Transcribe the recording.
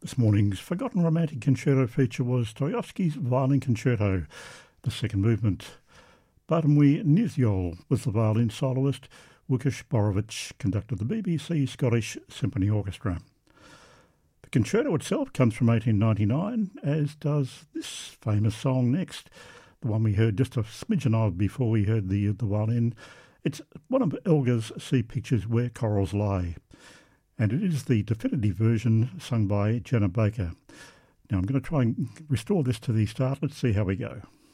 This morning's Forgotten Romantic Concerto feature was Dostoevsky's Violin Concerto, the second movement. Bartłomiej Niziol was the violin soloist. Łukasz Borowicz conducted the BBC Scottish Symphony Orchestra. The concerto itself comes from 1899, as does this famous song next, the one we heard just a smidgen of before we heard the violin. It's one of Elgar's Sea Pictures Where Corals Lie, and it is the definitive version sung by Jenna Baker. Now I'm going to try and restore this to the start. Let's see how we go.